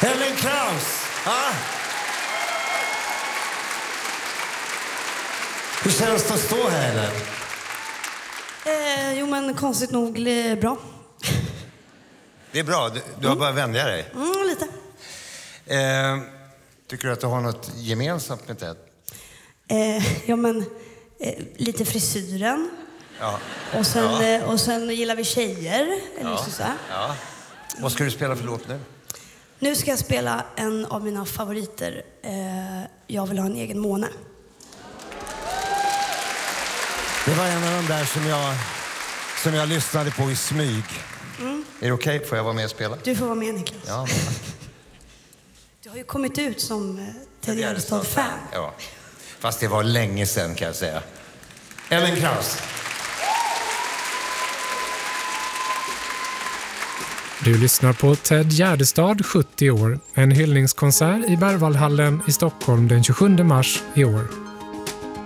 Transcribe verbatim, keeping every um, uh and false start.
Ellen Kraus! Ah. Hur känns det att stå här, Ellen? Eh, jo, men konstigt nog eh, bra. Det är bra. Du, du har mm. bara vänja dig. Mm, lite. Eh, tycker du att du har något gemensamt med Ted? Eh, ja, men eh, lite frisyren. Ja. Och sen, ja. eh, och sen gillar vi tjejer. Eller ja. så så här. Ja. Vad ska du spela för låt nu? Nu ska jag spela en av mina favoriter. Eh, jag vill ha en egen måne. Det var en av de där som jag, som jag lyssnade på i smyg. Mm. Är det okej? Okay? Får jag vara med och spela? Du får vara med, Niklas. Ja, du har ju kommit ut som eh, Ted Gärdestad-fan. Ja, fast det var länge sedan kan jag säga. Ellen Kraus. Du lyssnar på Ted Gärdestad, sjuttio år. En hyllningskonsert i Berwaldhallen i Stockholm den tjugosjunde mars i år.